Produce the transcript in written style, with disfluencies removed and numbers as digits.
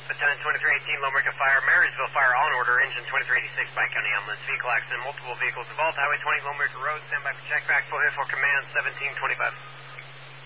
Lieutenant 2318, Lone Rica Fire, Marysville Fire on order, engine 2386, Pike County Ambulance, vehicle accident, multiple vehicles involved, Highway 20, Lone Rica Road, stand by for check back, full hit for command 1725.